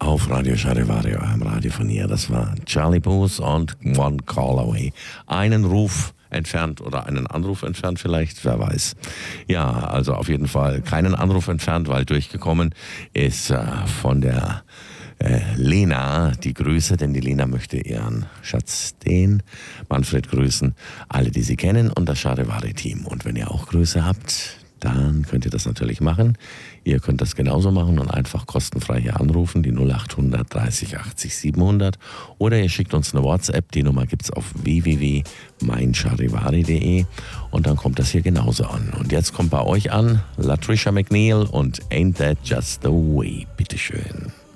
auf Radio Charivari, eurem Radio von hier. Das war Charlie Puth und One Call Away. Einen Ruf entfernt oder einen Anruf entfernt vielleicht, wer weiß. Ja, also auf jeden Fall keinen Anruf entfernt, weil durchgekommen ist von der Lena die Grüße, denn die Lena möchte ihren Schatz, den Manfred, grüßen. Alle, die sie kennen und das Charivari-Team. Und wenn ihr auch Grüße habt, dann könnt ihr das natürlich machen. Ihr könnt das genauso machen und einfach kostenfrei hier anrufen, die 0800 30 80 700. Oder ihr schickt uns eine WhatsApp, die Nummer gibt es auf www.meincharivari.de und dann kommt das hier genauso an. Und jetzt kommt bei euch an Latricia McNeil und Ain't That Just the Way. Bitteschön.